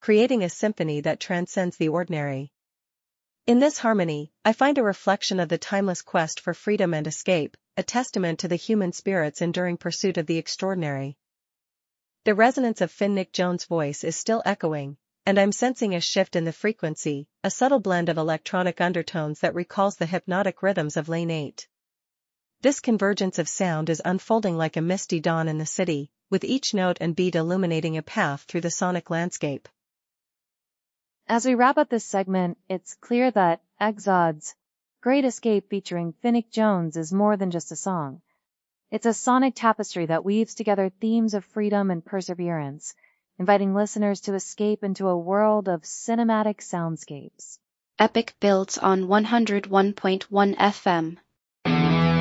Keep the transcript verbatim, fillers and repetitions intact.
creating a symphony that transcends the ordinary. In this harmony, I find a reflection of the timeless quest for freedom and escape, a testament to the human spirit's enduring pursuit of the extraordinary. The resonance of Finnick Jones' voice is still echoing, and I'm sensing a shift in the frequency, a subtle blend of electronic undertones that recalls the hypnotic rhythms of Lane eight. This convergence of sound is unfolding like a misty dawn in the city, with each note and beat illuminating a path through the sonic landscape. As we wrap up this segment, it's clear that Exod's Great Escape featuring Finnick Jones is more than just a song. It's a sonic tapestry that weaves together themes of freedom and perseverance, inviting listeners to escape into a world of cinematic soundscapes. Epic builds on one oh one point one F M.